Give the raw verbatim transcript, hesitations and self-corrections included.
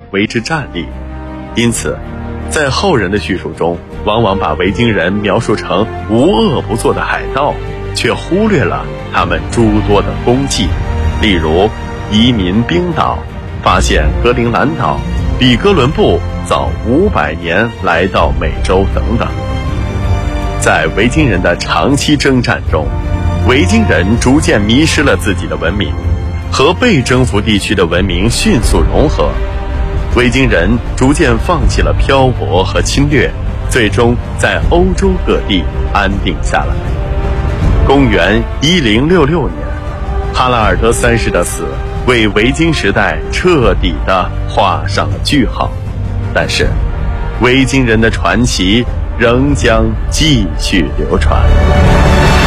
为之站立。因此在后人的叙述中，往往把维京人描述成无恶不作的海盗，却忽略了他们诸多的功绩，例如移民冰岛、发现格陵兰岛、比哥伦布早五百年来到美洲等等。在维京人的长期征战中，维京人逐渐迷失了自己的文明，和被征服地区的文明迅速融合。维京人逐渐放弃了漂泊和侵略，最终在欧洲各地安定下来。公元一零六六年，哈拉尔德三世的死为维京时代彻底地画上了句号，但是维京人的传奇仍将继续流传。